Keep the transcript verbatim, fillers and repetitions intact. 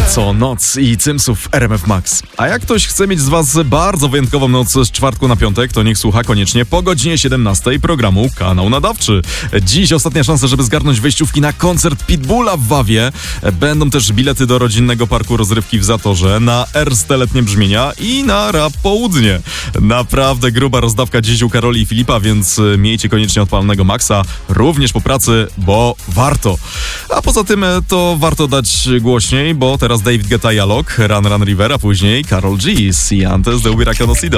Co noc i cymsów w R M F Max. A jak ktoś chce mieć z was bardzo wyjątkową noc z czwartku na piątek, to niech słucha koniecznie po godzinie siedemnastej programu Kanał Nadawczy. Dziś ostatnia szansa, żeby zgarnąć wejściówki na koncert Pitbulla w Wawie. Będą też bilety do rodzinnego parku rozrywki w Zatorze, na Erste Letnie Brzmienia i na Rap Południe. Naprawdę gruba rozdawka dziś u Karoli i Filipa, więc miejcie koniecznie odpalonego Maxa, również po pracy, bo warto. A poza tym to warto dać głośniej, bo teraz David Guetta i Alok, Run Run River, a później Karol G, Si antes de hubiera conocido.